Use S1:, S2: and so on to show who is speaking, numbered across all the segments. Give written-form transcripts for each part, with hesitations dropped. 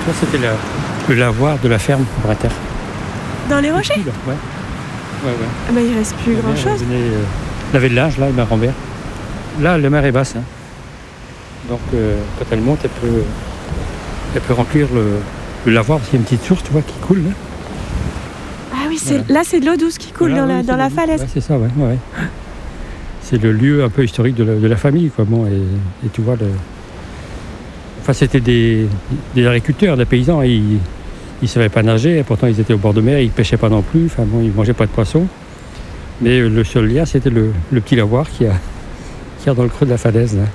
S1: Ça, c'était le lavoir de la ferme Brater.
S2: Dans les rochers?
S1: Ouais.
S2: Ah bah, il reste plus grand-chose.
S1: Laver le linge, là, il met en mer. Là, la mer est basse. Hein. Donc, quand elle monte, elle peut remplir le lavoir, parce qu'il y a une petite source, tu vois, qui coule. Là,
S2: Ah oui, là, c'est de l'eau douce qui coule dans la falaise.
S1: Ouais, c'est ça, ouais. C'est le lieu un peu historique de la famille, quoi. Bon, et tu vois, enfin, c'était des agriculteurs, des paysans. Ils ne savaient pas nager, et pourtant ils étaient au bord de mer, ils ne pêchaient pas non plus, enfin bon, ils ne mangeaient pas de poisson. Mais le seul lien, c'était le petit lavoir qu'il y a dans le creux de la falaise. Là.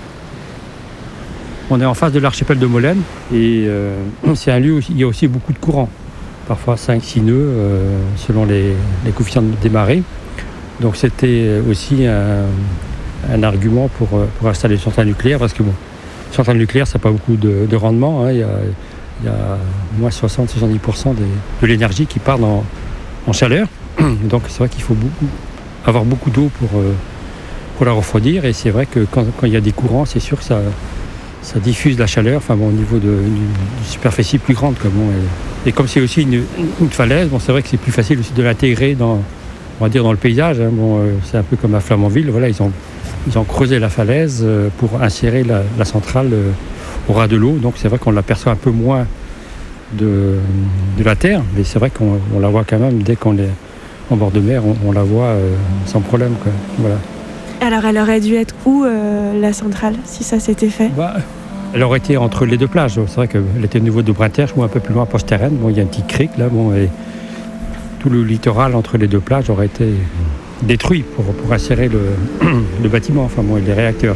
S1: On est en face de l'archipel de Molène, et c'est un lieu où il y a aussi beaucoup de courants. Parfois 5-6 nœuds, selon les coefficients des marées. Donc c'était aussi un argument pour installer une centrale nucléaire, parce que bon, une centrale nucléaire, ça n'a pas beaucoup de rendement. Hein. Il y a moins 60-70% de l'énergie qui part en chaleur. Donc c'est vrai qu'il faut avoir beaucoup d'eau pour la refroidir. Et c'est vrai que quand il y a des courants, c'est sûr que ça diffuse la chaleur, enfin bon, au niveau d'une superficie plus grande. Et comme c'est aussi une falaise, bon, c'est vrai que c'est plus facile aussi de l'intégrer dans le paysage. Hein. Bon, c'est un peu comme à Flamanville. Voilà, ils ont creusé la falaise pour insérer la centrale au ras de l'eau. Donc c'est vrai qu'on l'aperçoit un peu moins de la terre, mais c'est vrai qu'on la voit quand même dès qu'on est en bord de mer, on la voit sans problème, quoi. Voilà.
S2: Alors elle aurait dû être où la centrale, si ça s'était fait?
S1: Elle aurait été entre les deux plages. C'est vrai qu'elle était au niveau de Brinterre, ou un peu plus loin à Posteren. Bon, il y a un petit crique là, bon, et tout le littoral entre les deux plages aurait été détruit pour insérer le bâtiment, enfin bon, et les réacteurs.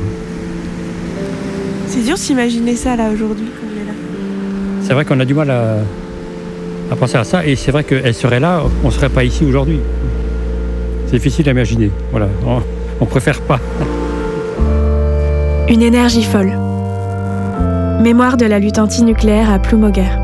S2: C'est dur de s'imaginer ça là aujourd'hui, comme elle est là.
S1: C'est vrai qu'on a du mal à penser à ça, et c'est vrai qu'elle serait là, on ne serait pas ici aujourd'hui. C'est difficile à imaginer. Voilà, on préfère pas.
S2: Une énergie folle. Mémoire de la lutte anti-nucléaire à Ploumoguer.